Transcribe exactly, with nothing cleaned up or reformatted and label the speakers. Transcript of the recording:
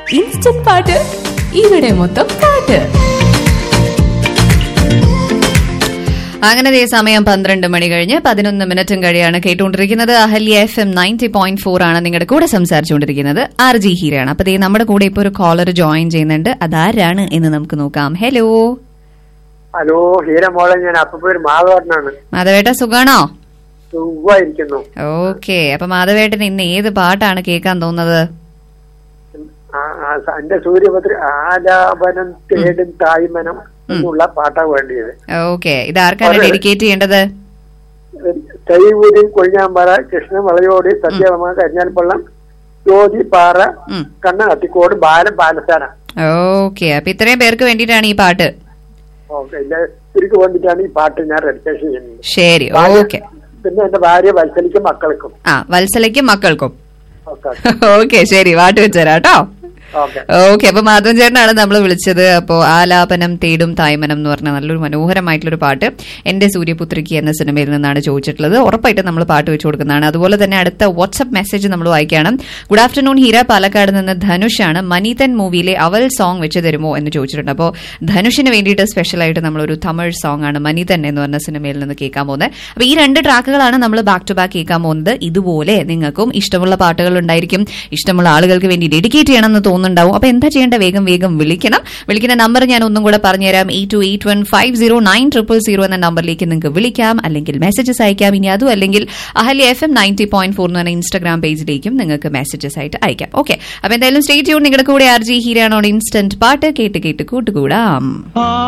Speaker 1: Instant പാട്ട് ഇവിടെ മൊത്തം പാട്ട്. അങ്ങനെ ദേ സമയം പന്ത്രണ്ട് മണി കഴിഞ്ഞ് പതിനൊന്ന് മിനിറ്റും കഴിയാണ്. കേട്ടുകൊണ്ടിരിക്കുന്നത് Ahalya F M ninety point four ആണ്. നിങ്ങളുടെ കൂടെ സംസാരിച്ചുകൊണ്ടിരിക്കുന്നത് ആർ ജി ഹീരയാണ്. അപ്പൊ ദേ നമ്മുടെ കൂടെ ഇപ്പൊ ഒരു കോളർ ജോയിൻ ചെയ്യുന്നുണ്ട്. അതാരാണ് എന്ന് നമുക്ക് നോക്കാം. ഹലോ
Speaker 2: ഹലോ ഹീര മോളെ, ഞാൻ അപ്പൂര് മാധവേട്ടനാണ്.
Speaker 1: മാധവേട്ട സുഖാണോ?
Speaker 2: സുഖമായിരിക്കുന്നു.
Speaker 1: ഓക്കെ, അപ്പൊ മാധവേട്ടന് ഇന്ന് ഏത് പാട്ടാണ് കേൾക്കാൻ തോന്നുന്നത്?
Speaker 2: എന്റെ സൂര്യപത്രി ആലാപനം തേടും തായ്മനം എന്നുള്ള പാട്ടാ വേണ്ടിയത്.
Speaker 1: ഓക്കെ, ഇത് ആർക്കാണ് ഡെഡിക്കേറ്റ് ചെയ്യേണ്ടത്?
Speaker 2: തൈവൂരി കൊഴിഞ്ഞാമ്പാറ കൃഷ്ണ വളയോടി സത്യവമ കരിഞ്ഞാൽപ്പള്ളം ജ്യോതി പാറ കണ്ണ കത്തിക്കോട് ബാലം ബാലസാന.
Speaker 1: ഓക്കെ, അപ്പൊ ഇത്രയും പേർക്ക് വേണ്ടിയിട്ടാണ് ഈ പാട്ട്.
Speaker 2: ഓക്കെ, ഇവർക്ക് വേണ്ടിയിട്ടാണ് ഈ പാട്ട് ഞാൻ രജിസ്ട്രേഷൻ ചെയ്യുന്നത്.
Speaker 1: ശരി, ഓക്കെ.
Speaker 2: പിന്നെ എന്റെ ഭാര്യ വത്സലിക്കും മക്കൾക്കും.
Speaker 1: ആ, വത്സലയ്ക്കും മക്കൾക്കും.
Speaker 2: ഓക്കെ
Speaker 1: ഓക്കെ, ശരി, പാട്ട് വെച്ചേരാ കേട്ടോ. ഓക്കെ, അപ്പൊ മാധവൻ ചേട്ടനാണ് നമ്മൾ വിളിച്ചത്. അപ്പോ ആലാപനം തേടും തായ്മനം എന്ന് പറഞ്ഞ നല്ലൊരു മനോഹരമായിട്ടുള്ളൊരു പാട്ട് എന്റെ സൂര്യപുത്രിക്ക് എന്ന സിനിമയിൽ നിന്നാണ് ചോദിച്ചിട്ടുള്ളത്. ഉറപ്പായിട്ട് നമ്മൾ പാട്ട് വെച്ചു കൊടുക്കുന്നതാണ്. അതുപോലെ തന്നെ അടുത്ത വാട്സ്ആപ്പ് മെസ്സേജ് നമ്മൾ വായിക്കണം. ഗുഡ് ആഫ്റ്റർനൂൺ ഹീര, പാലക്കാട് നിന്ന് ധനുഷാണ്. മനീതൻ മൂവിയിലെ അവൽ സോങ് വെച്ച് തരുമോ എന്ന് ചോദിച്ചിട്ടുണ്ട്. അപ്പോൾ ധനുഷിന് വേണ്ടിയിട്ട് സ്പെഷ്യലായിട്ട് നമ്മളൊരു തമിഴ് സോങ് ആണ് മനീതൻ എന്ന് പറഞ്ഞ സിനിമയിൽ നിന്ന് കേൾക്കാൻ പോകുന്നത്. അപ്പൊ ഈ രണ്ട് ട്രാക്കുകളാണ് നമ്മൾ ബാക്ക് ടു ബാക്ക് കേൾക്കാൻ പോകുന്നത്. ഇതുപോലെ നിങ്ങൾക്കും ഇഷ്ടമുള്ള പാട്ടുകൾ ഉണ്ടായിരിക്കും, ഇഷ്ടമുള്ള ആളുകൾക്ക് വേണ്ടി ഡെഡിക്കേറ്റ് ചെയ്യണമെന്ന് തോന്നുന്നുണ്ടാവും. അപ്പൊ എന്താ ചെയ്യേണ്ട? വേഗം വേഗം വിളിക്കണം. വിളിക്കുന്ന നമ്പർ ഞാൻ ഒന്നും കൂടെ പറഞ്ഞുതരാം. Eight to eight one five zero nine triple zero എന്ന നമ്പറിലേക്ക് നിങ്ങൾക്ക് വിളിക്കാം, അല്ലെങ്കിൽ മെസ്സേജസ് അയക്കാം. ഇനി അതും അല്ലെങ്കിൽ Ahalya F M ninety point four എന്ന് പറഞ്ഞ ഇൻസ്റ്റാഗ്രാം പേജിലേക്കും നിങ്ങൾക്ക് മെസ്സേജസ് ആയിട്ട് അയക്കാം. ഓക്കെ, അപ്പൊ എന്തായാലും സ്റ്റേ ട്യൂൺ. നിങ്ങളുടെ കൂടെ ആർ ജി ഹീരയാണോ ഇൻസ്റ്റന്റ് പാട്ട് കേട്ട് കേട്ട് കൂട്ടുകൂടാം.